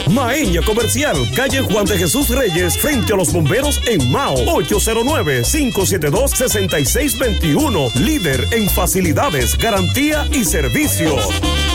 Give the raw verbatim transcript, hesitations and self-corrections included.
Maeña Comercial, calle Juan de Jesús Reyes, frente a los bomberos en Mao. ocho cero nueve, cinco siete dos, seis seis dos uno. Líder en facilidades, garantía y servicio.